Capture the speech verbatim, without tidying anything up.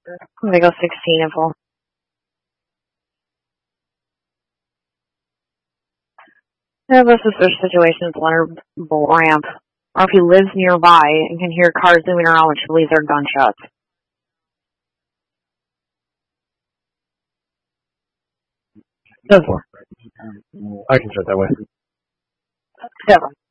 They go sixteen and full. Yeah, most suspicious situations, Leonard ramp. Or if he lives nearby and can hear cars zooming around, which he believes are gunshots. ten four. I can start that way. Seven.